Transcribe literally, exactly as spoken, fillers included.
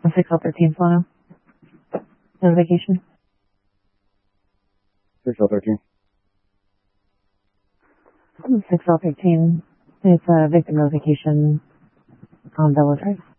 six L thirteen Solano. Notification. six L thirteen. six L thirteen. It's a victim notification on Bella Drive.